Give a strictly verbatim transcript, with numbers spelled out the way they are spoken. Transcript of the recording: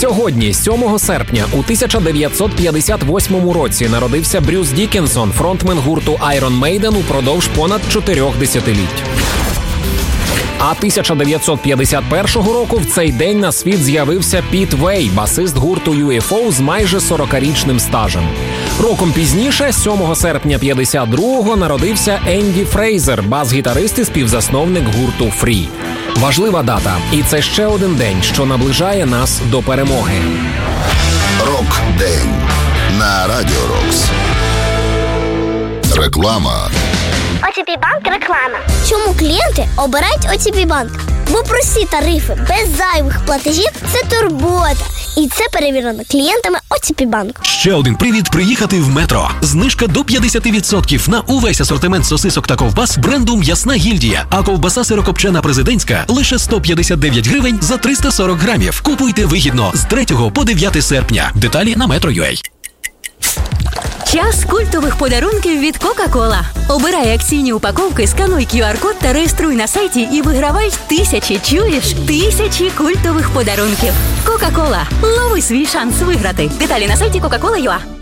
Сьогодні, сьомого серпня, у тисяча дев'ятсот п'ятдесят восьмому році народився Брюс Діккенсон, фронтмен гурту Iron Maiden упродовж понад чотирьох десятиліть. А тисяча дев'ятсот п'ятдесят першого року в цей день на світ з'явився Піт Вей, басист гурту ю еф о з майже сорокарічним стажем. Роком пізніше, сьомого серпня п'ятдесят другого, народився Енді Фрейзер, бас-гітарист і співзасновник гурту Фрі. Важлива дата. І це ще один день, що наближає нас до перемоги. Рок-день на Радіо Рокс. Реклама. о те пі Банк реклама. Чому клієнти обирають о те пі Банк? Бо прості тарифи без зайвих платежів – це турбота. І це перевірено клієнтами о те пі Банк. Ще один привід приїхати в Метро. Знижка до п'ятдесят відсотків на увесь асортимент сосисок та ковбас бренду «М'ясна гільдія». А ковбаса сирокопчена президентська лише сто п'ятдесят дев'ять гривень за триста сорок грамів. Купуйте вигідно з третього по дев'яте серпня. Деталі на метро крапка ю а. Час культових подарунків від Кока-Кола. Обирай акційні упаковки, скануй ку ар-код та реєструй на сайті і вигравай тисячі, чуєш? Тисячі культових подарунків. Кока-Кола. Лови свій шанс виграти. Деталі на сайті кока кола крапка ю а.